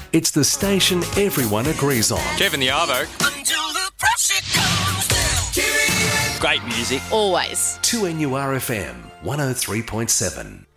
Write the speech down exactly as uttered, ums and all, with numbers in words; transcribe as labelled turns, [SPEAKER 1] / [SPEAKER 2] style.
[SPEAKER 1] It's the station everyone agrees on.
[SPEAKER 2] Kevin the Arvo.
[SPEAKER 3] Until the pressure comes down.
[SPEAKER 2] Great music.
[SPEAKER 4] Always.
[SPEAKER 1] two N U R F M, one oh three point seven.